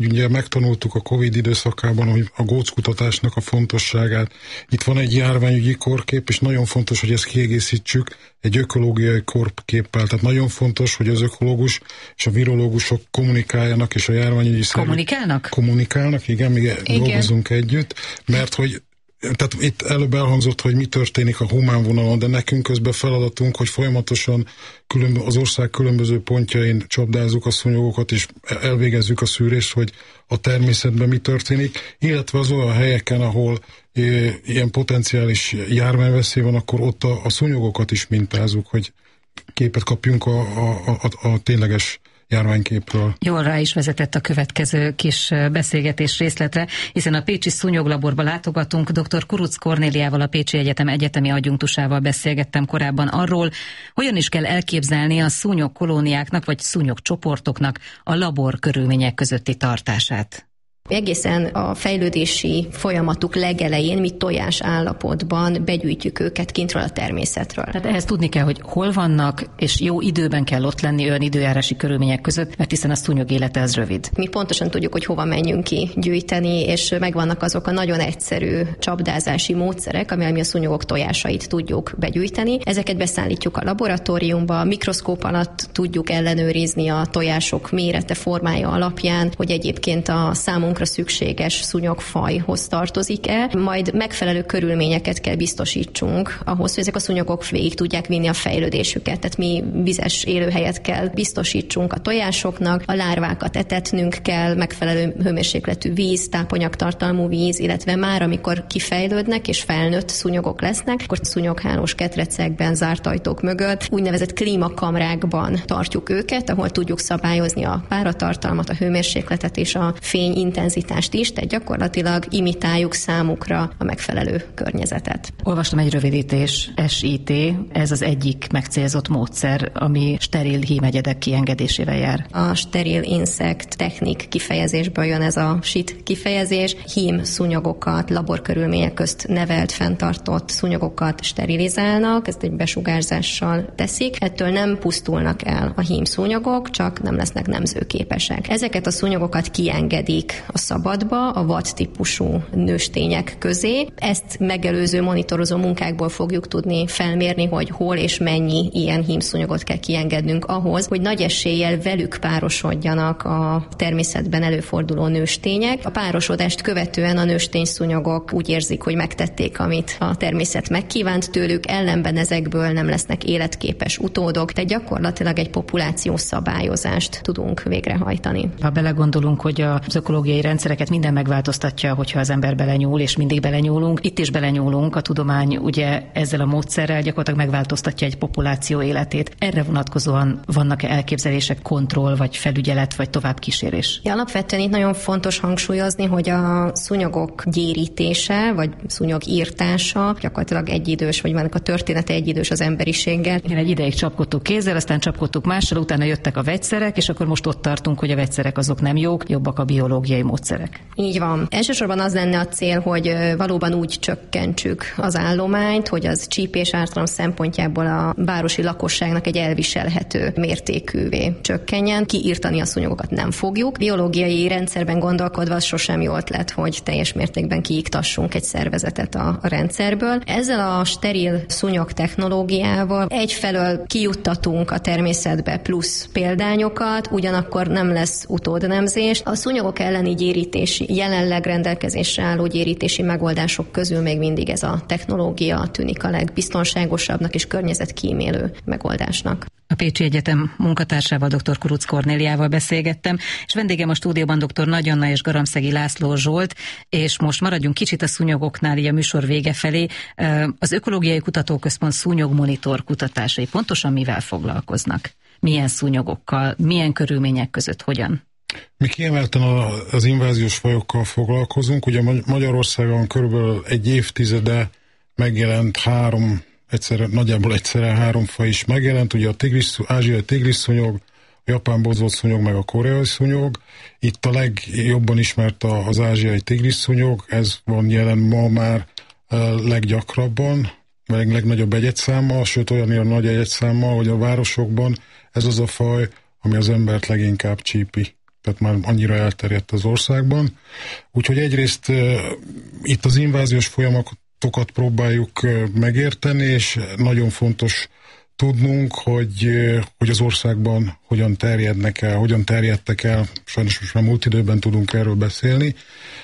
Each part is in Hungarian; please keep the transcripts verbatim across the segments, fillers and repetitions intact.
Ugye megtanultuk a Covid időszakában, hogy a góckutatásnak a fontosságát. Itt van egy járványügyi korkép, és nagyon fontos, hogy ezt kiegészítsük egy ökológiai korképpel. Tehát nagyon fontos, hogy az ökológus és a virológusok kommunikáljanak, és a járványügyi szervezet... Kommunikálnak? Kommunikálnak, igen, még igen. dolgozunk együtt, mert hogy tehát itt előbb elhangzott, hogy mi történik a humán vonalon, de nekünk közben feladatunk, hogy folyamatosan különbö- az ország különböző pontjain csapdázzuk a szúnyogokat, és elvégezzük a szűrést, hogy a természetben mi történik, illetve az olyan helyeken, ahol e, ilyen potenciális járványveszély van, akkor ott a, a szúnyogokat is mintázzuk, hogy képet kapjunk a, a, a, a tényleges járványképről. Jól rá is vezetett a következő kis beszélgetés részletre, hiszen a Pécsi Szúnyoglaborba látogatunk. dr. Kurucz Kornéliával, a Pécsi Egyetem egyetemi adjunktusával beszélgettem korábban arról, hogyan is kell elképzelni a szúnyogkolóniáknak vagy szúnyogcsoportoknak a labor körülmények közötti tartását. Egészen a fejlődési folyamatuk legelején mi tojás állapotban begyűjtjük őket kintről a természetről. Tehát ehhez tudni kell, hogy hol vannak, és jó időben kell ott lenni olyan időjárási körülmények között, mert hiszen a szúnyog élete az rövid. Mi pontosan tudjuk, hogy hova menjünk ki gyűjteni, és megvannak azok a nagyon egyszerű csapdázási módszerek, amivel mi a szúnyogok tojásait tudjuk begyűjteni. Ezeket beszállítjuk a laboratóriumba, mikroszkóp alatt tudjuk ellenőrizni a tojások mérete, formája alapján, hogy egyébként a számunkra szükséges szúnyogfajhoz tartozik-e, majd megfelelő körülményeket kell biztosítsunk ahhoz, hogy ezek a szúnyogok végig tudják vinni a fejlődésüket. Tehát mi vizes élőhelyet kell biztosítsunk a tojásoknak, a lárvákat etetnünk kell, megfelelő hőmérsékletű víz, tápanyagtartalmú víz, illetve már amikor kifejlődnek és felnőtt szúnyogok lesznek, akkor szúnyoghálós ketrecekben, zárt ajtók mögött, úgynevezett klímakamrákban tartjuk őket, ahol tudjuk szabályozni a páratartalmat, a hőmérsékletet és a fény intenzitást is, tehát gyakorlatilag imitáljuk számukra a megfelelő környezetet. Olvastam egy rövidítés, es i té, ez az egyik megcélzott módszer, ami steril hímegyedek kiengedésével jár. A steril insect technik kifejezésből jön ez a sit kifejezés. Hím szúnyogokat, laborkörülmények közt nevelt, fenntartott szúnyogokat sterilizálnak, ezt egy besugárzással teszik. Ettől nem pusztulnak el a hím szúnyogok, csak nem lesznek nemzőképesek. Ezeket a szúnyogokat kiengedik a szabadba, a vad típusú nőstények közé. Ezt megelőző monitorozó munkákból fogjuk tudni felmérni, hogy hol és mennyi ilyen hímszúnyogot kell kiengednünk ahhoz, hogy nagy eséllyel velük párosodjanak a természetben előforduló nőstények. A párosodást követően a nőstényszúnyogok úgy érzik, hogy megtették, amit a természet megkívánt tőlük, ellenben ezekből nem lesznek életképes utódok, tehát gyakorlatilag egy populáció szabályozást tudunk végrehajtani. Ha belegondolunk, hogy az ökológiai rendszereket minden megváltoztatja, hogyha az ember belenyúl, és mindig belenyúlunk. Itt is belenyúlunk, a tudomány ugye ezzel a módszerrel gyakorlatilag megváltoztatja egy populáció életét. Erre vonatkozóan vannak-e elképzelések, kontroll, vagy felügyelet, vagy továbbkísérés? Ja, alapvetően itt nagyon fontos hangsúlyozni, hogy a szúnyogok gyérítése, vagy szúnyogírtása gyakorlatilag egyidős, vagy vannak a története egyidős az emberiséggel. Igen, egy ideig csapkodtuk kézzel, aztán csapkodtuk mással, utána jöttek a vegyszerek, és akkor most ott tartunk, hogy a vegyszerek azok nem jók, jobbak a biológiai módszerek. Így van. Elsősorban az lenne a cél, hogy valóban úgy csökkentsük az állományt, hogy az csípés ártalom szempontjából a városi lakosságnak egy elviselhető mértékűvé csökkenjen. Kiírtani a szúnyogokat nem fogjuk. Biológiai rendszerben gondolkodva az sosem jó ötlet, hogy teljes mértékben kiiktassunk egy szervezetet a, a rendszerből. Ezzel a steril szúnyog technológiával egyfelől kijuttatunk a természetbe plusz példányokat, ugyanakkor nem lesz utódnemzés. A szúnyogok elleni gyérítési, jelenleg rendelkezésre álló gyérítési megoldások közül még mindig ez a technológia tűnik a legbiztonságosabbnak és környezetkímélő megoldásnak. A Pécsi Egyetem munkatársával, dr. Kurucz Kornéliával beszélgettem, és vendégem a stúdióban dr. Nagy Anna és Garamszegi László Zsolt, és most maradjunk kicsit a szúnyogoknál, így a műsor vége felé. Az Ökológiai Kutatóközpont szúnyogmonitor kutatásai pontosan mivel foglalkoznak? Milyen szúnyogokkal, milyen körülmények között, hogyan? Mi kiemelten az inváziós fajokkal foglalkozunk. Ugye Magyarországon körülbelül egy évtizede megjelent három, egyszerre, nagyjából egyszerre három faj is megjelent. Ugye a tigris, ázsiai tigrisszúnyog, a japán bodzószúnyog, meg a koreai szúnyog. Itt a legjobban ismert az ázsiai tigrisszúnyog, ez van jelen ma már leggyakrabban, meg legnagyobb egyedszámmal, sőt olyannyira nagy egyedszámmal, hogy a városokban ez az a faj, ami az embert leginkább csípi. tehát már annyira elterjedt az országban. Úgyhogy egyrészt uh, itt az inváziós folyamatokat próbáljuk uh, megérteni, és nagyon fontos tudnunk, hogy, uh, hogy az országban hogyan terjednek el, hogyan terjedtek el, sajnos most már múlt időben tudunk erről beszélni,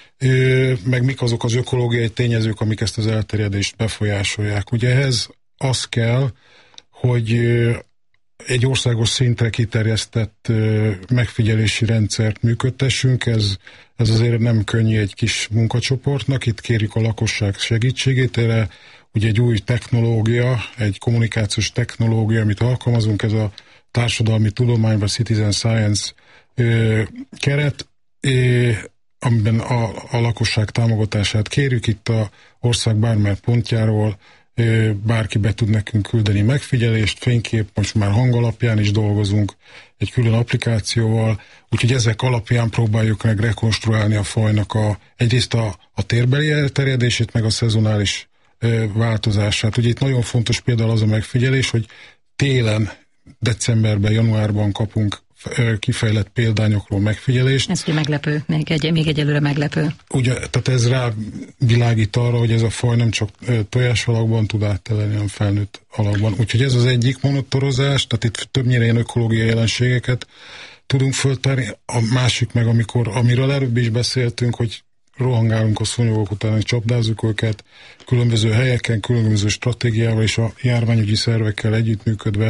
uh, meg mik azok az ökológiai tényezők, amik ezt az elterjedést befolyásolják. Ugye ehhez az kell, hogy uh, egy országos szintre kiterjesztett megfigyelési rendszert működtessünk, ez, ez azért nem könnyű egy kis munkacsoportnak, itt kérjük a lakosság segítségét, erre ugye egy új technológia, egy kommunikációs technológia, amit alkalmazunk, ez a társadalmi tudományban Citizen Science ö, keret, ö, amiben a, a lakosság támogatását kérjük, itt a ország bármely pontjáról bárki be tud nekünk küldeni megfigyelést, fénykép, most már hang alapján is dolgozunk egy külön applikációval, úgyhogy ezek alapján próbáljuk meg rekonstruálni a fajnak a, egyrészt a, a térbeli elterjedését, meg a szezonális ö, változását. Ugye itt nagyon fontos például az a megfigyelés, hogy télen, decemberben, januárban kapunk kifejlett példányokról megfigyelést. Ez ugye meglepő, még, egy, még egyelőre meglepő. Ugye, tehát ez rávilágít arra, hogy ez a faj nem csak tojás alakban tud áttelni, hanem felnőtt alakban. Úgyhogy ez az egyik monitorozás, tehát itt többnyire ilyen ökológiai jelenségeket tudunk föltárni. A másik meg, amikor, amiről előbb is beszéltünk, hogy rohangálunk a szúnyogok után, hogy csapdázzuk őket különböző helyeken, különböző stratégiával és a járványügyi szervekkel együttműködve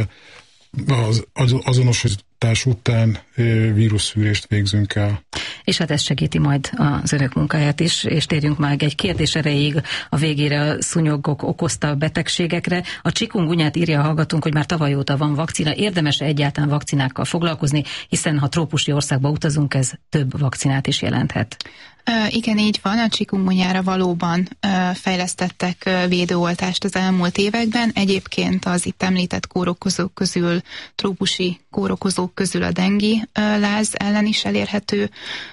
az, az azonosítás után vírusszűrést végzünk el. És hát ez segíti majd az önök munkáját is, és térjünk már egy kérdés erejéig a végére a szúnyogok okozta betegségekre. A chikungunyát írja a hallgatónk, hogy már tavaly óta van vakcina. Érdemes egyáltalán vakcinákkal foglalkozni, hiszen ha trópusi országba utazunk, ez több vakcinát is jelenthet. Igen, így van. A chikungunyára valóban fejlesztettek védőoltást az elmúlt években. Egyébként az itt említett kórokozók közül, trópusi kórokozók közül a dengi láz ellen is elérhető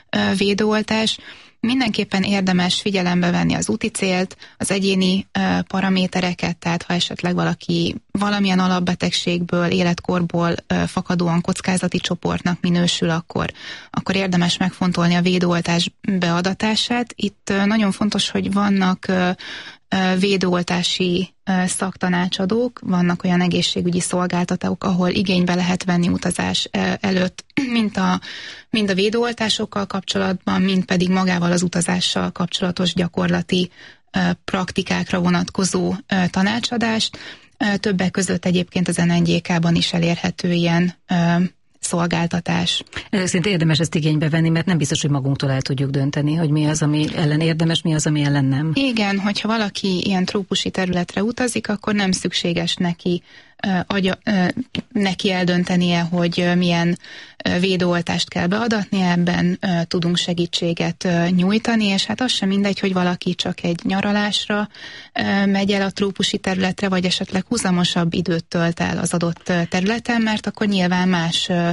védőoltás. Mindenképpen érdemes figyelembe venni az úti célt, az egyéni uh, paramétereket, tehát ha esetleg valaki valamilyen alapbetegségből, életkorból uh, fakadóan kockázati csoportnak minősül, akkor, akkor érdemes megfontolni a védőoltás beadatását. Itt uh, nagyon fontos, hogy vannak uh, védőoltási szaktanácsadók, vannak olyan egészségügyi szolgáltatók, ahol igénybe lehet venni utazás előtt, mind a, mind a védőoltásokkal kapcsolatban, mind pedig magával az utazással kapcsolatos gyakorlati praktikákra vonatkozó tanácsadást. Többek között egyébként az en en gé ká-ban is elérhető ilyen szolgáltatás. Ezek szerint érdemes ezt igénybe venni, mert nem biztos, hogy magunktól el tudjuk dönteni, hogy mi az, ami ellen érdemes, mi az, ami ellen nem. Igen, hogyha valaki ilyen trópusi területre utazik, akkor nem szükséges neki uh, agya, uh, neki eldöntenie, hogy uh, milyen uh, védőoltást kell beadatni, ebben uh, tudunk segítséget uh, nyújtani, és hát az sem mindegy, hogy valaki csak egy nyaralásra uh, megy el a trópusi területre, vagy esetleg húzamosabb időt tölt el az adott uh, területen, mert akkor nyilván más uh,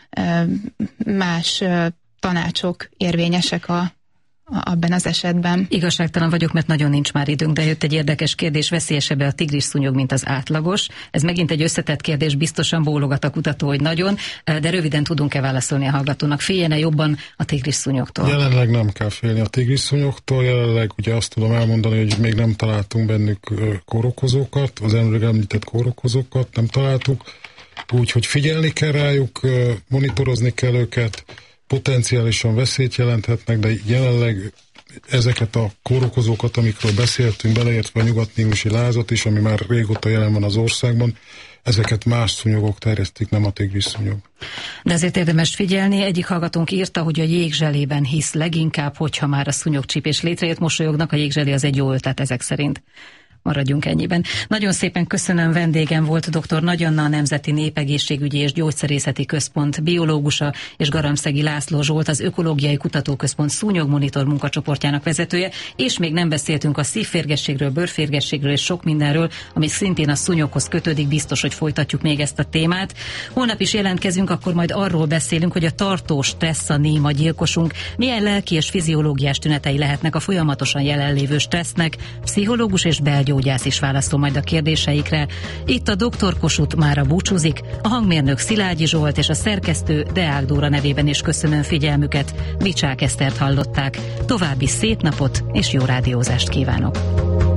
más tanácsok érvényesek a, a, abban az esetben. Igazságtalan vagyok, mert nagyon nincs már időnk, de jött egy érdekes kérdés, veszélyesebb-e a tigris szúnyog, mint az átlagos? Ez megint egy összetett kérdés, biztosan bólogat a kutató, hogy nagyon, de röviden tudunk-e válaszolni a hallgatónak? Féljen-e jobban a tigris szúnyogtól? Jelenleg nem kell félni a tigris szúnyogtól, jelenleg ugye azt tudom elmondani, hogy még nem találtunk bennük kórokozókat, az előbb említett kórokozókat nem találtuk, úgyhogy figyelni kell rájuk, monitorozni kell őket, potenciálisan veszélyt jelenthetnek, de jelenleg ezeket a kórokozókat, amikről beszéltünk, beleértve a nyugatnílusi lázat is, ami már régóta jelen van az országban, ezeket más szúnyogok terjesztik, nem a tigris szúnyog. De azért érdemes figyelni, egyik hallgatónk írta, hogy a jégzselében hisz leginkább, hogyha már a szúnyogcsípés létrejött, mosolyognak, a jégzselé az egy jó ötlet ezek szerint. Maradjunk ennyiben. Nagyon szépen köszönöm, vendégem volt dr. Nagy Anna, a Nemzeti Népegészségügyi és Gyógyszerészeti Központ biológusa, és Garamszegi László Zsolt, az Ökológiai Kutatóközpont szúnyogmonitor munkacsoportjának vezetője, és még nem beszéltünk a szívférgességről, bőrférgességről és sok mindenről, ami szintén a szúnyoghoz kötődik, biztos, hogy folytatjuk még ezt a témát. Holnap is jelentkezünk, akkor majd arról beszélünk, hogy a tartós stressz a néma gyilkosunk, milyen lelki és fiziológiás tünetei lehetnek a folyamatosan jelenlévő stressznek, pszichológus és belgyógyász gyógyász is válaszol majd a kérdéseikre. Itt a doktor Kossuth mára búcsúzik, a hangmérnök Szilágyi Zsolt és a szerkesztő Deák Dóra nevében is köszönöm figyelmüket. Vicsák Esztert hallották. További szép napot és jó rádiózást kívánok!